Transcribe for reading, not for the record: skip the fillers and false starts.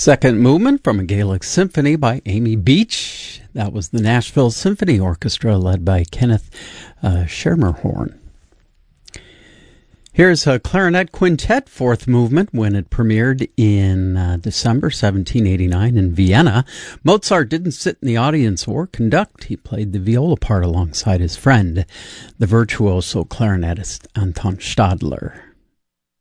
Second movement from a Gaelic symphony by Amy Beach. That was the Nashville Symphony Orchestra led by Kenneth Schermerhorn. Here's a clarinet quintet, fourth movement, when it premiered in December 1789 in Vienna. Mozart didn't sit in the audience or conduct. He played the viola part alongside his friend, the virtuoso clarinetist Anton Stadler.